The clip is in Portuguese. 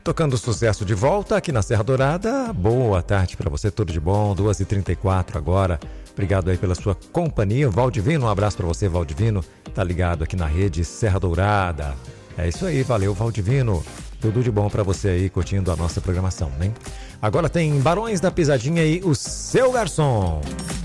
Tocando sucesso de volta aqui na Serra Dourada. Boa tarde para você, tudo de bom. 2h34 agora. Obrigado aí pela sua companhia. Valdivino, um abraço para você, Valdivino. Tá ligado aqui na rede Serra Dourada. É isso aí, valeu, Valdivino. Tudo de bom para você aí, curtindo a nossa programação, né? Agora tem Barões da Pisadinha e o Seu Garçom.